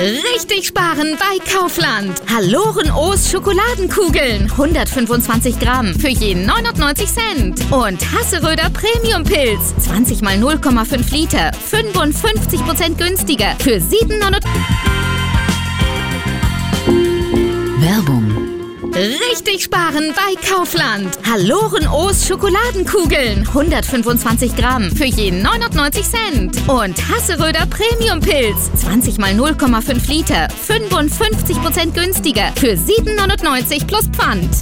Richtig sparen bei Kaufland. Haloren-O's Schokoladenkugeln, 125 Gramm für jeden 99 Cent. Und Hasseröder Premium-Pilz, 20 mal 0,5 Liter, 55% günstiger für 7,99. Werbung. Richtig sparen bei Kaufland. Haloren-O's Schokoladenkugeln, 125 Gramm für jeden 99 Cent. Und Hasseröder Premium-Pilz, 20 mal 0,5 Liter, 55% günstiger für 7,99 plus Pfand.